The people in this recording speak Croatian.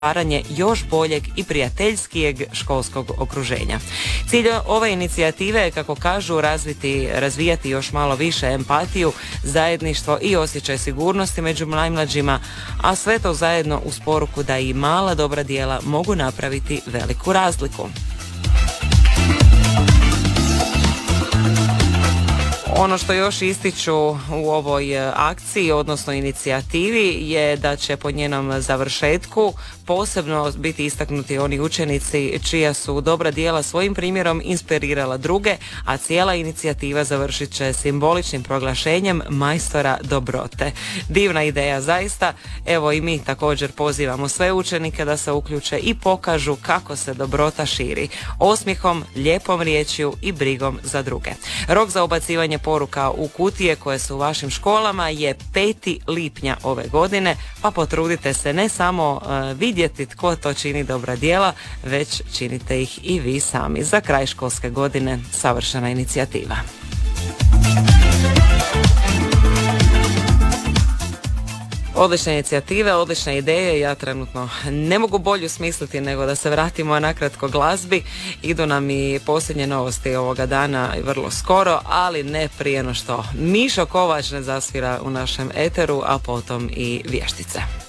stvaranje još boljeg i prijateljskijeg školskog okruženja. Cilj ove inicijative je, kako kažu, razvijati još malo više empatiju, zajedništvo i osjećaj sigurnosti među najmlađima, a sve to zajedno uz poruku da i mala dobra djela mogu napraviti veliku razliku. Ono što još ističu u ovoj akciji, odnosno inicijativi, je da će po njenom završetku posebno biti istaknuti oni učenici čija su dobra djela svojim primjerom inspirirala druge, a cijela inicijativa završit će simboličnim proglašenjem majstora dobrote. Divna ideja zaista. Evo i mi također pozivamo sve učenike da se uključe i pokažu kako se dobrota širi. Osmijehom, lijepom riječju i brigom za druge. Rok za ubacivanje poruka u kutije koje su u vašim školama je 5. lipnja ove godine, pa potrudite se ne samo vidjeti tko to čini dobra djela, već činite ih i vi sami. Za kraj školske godine savršena inicijativa. Odlične inicijative, odlične ideje, ja trenutno ne mogu bolju smisliti nego da se vratimo nakratko glazbi. Idu nam i posljednje novosti ovoga dana vrlo skoro, ali ne prije no što Mišo Kovač ne zasvira u našem eteru, a potom i vještice.